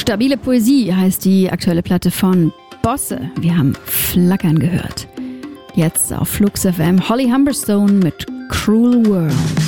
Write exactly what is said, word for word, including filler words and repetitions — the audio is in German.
Stabile Poesie heißt die aktuelle Platte von Bosse. Wir haben Flackern gehört. Jetzt auf Flux F M Holly Humberstone mit Cruel World.